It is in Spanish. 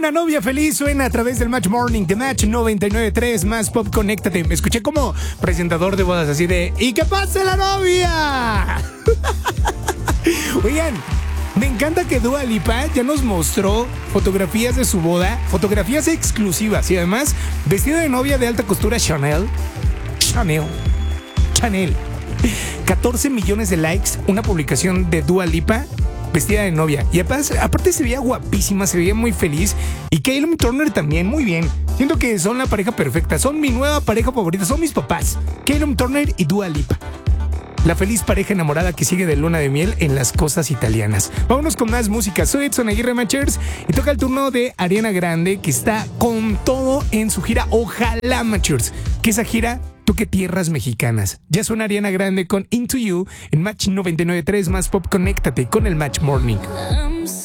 Una novia feliz suena a través del Match Morning de Match 99.3 más Pop. Conéctate. Me escuché como presentador de bodas así de ¡y que pase la novia! Oigan, me encanta que Dua Lipa ya nos mostró fotografías de su boda, fotografías exclusivas y además vestida de novia de alta costura Chanel. 14 millones de likes, una publicación de Dua Lipa vestida de novia. Y aparte se veía guapísima, se veía muy feliz. Y Caitlyn Turner también, muy bien. Siento que son la pareja perfecta, son mi nueva pareja favorita, son mis papás. Caitlyn Turner y Dua Lipa. La feliz pareja enamorada que sigue de luna de miel en las costas italianas. Vámonos con más música. Soy Edson Aguirre Machers y toca el turno de Ariana Grande, que está con todo en su gira Ojalá Machers. Que esa gira toque tierras mexicanas. Ya suena Ariana Grande con Into You en Match 99.3 más Pop. Conéctate con el Match Morning.